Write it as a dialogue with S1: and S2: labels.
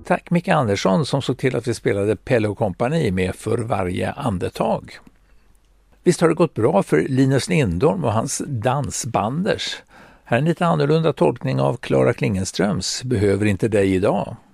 S1: Tack Micke Andersson som såg till att vi spelade Pelle och Company med För varje andetag. Visst har det gått bra för Linus Lindholm och hans dansbanders. Här är en lite annorlunda tolkning av Clara Klingenströms Behöver inte dig idag.